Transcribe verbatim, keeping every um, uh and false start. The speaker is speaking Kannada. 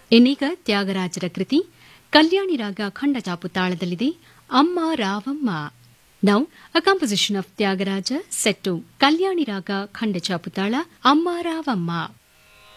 ಇನ್ನೀಗ ತ್ಯಾಗರಾಜರ ಕೃತಿ ಕಲ್ಯಾಣಿ ರಾಗ ಖಂಡ ಚಾಪುತಾಳದಲ್ಲಿದೆ ಅಮ್ಮ ರಾವಮ್ಮ. Now a composition of Tyagaraja set to ಕಲ್ಯಾಣಿ ರಾಗ ಖಂಡ ಚಾಪುತಾಳ ಅಮ್ಮ ರಾವಮ್ಮ.